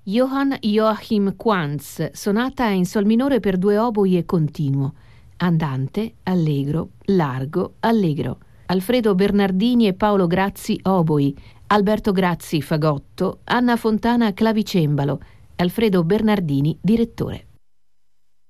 Johann Joachim Quantz, sonata in sol minore per 2 oboi e continuo, andante, allegro, largo, allegro. Alfredo Bernardini e Paolo Grazzi oboi, Alberto Grazzi fagotto, Anna Fontana clavicembalo, Alfredo Bernardini direttore.